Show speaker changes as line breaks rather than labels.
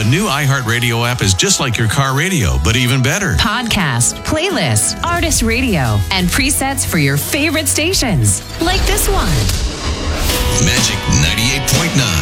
The new iHeartRadio app is just like your car radio, but even better.
Podcast, playlist, artist radio, and presets for your favorite stations. Like this one.
Magic 98.9.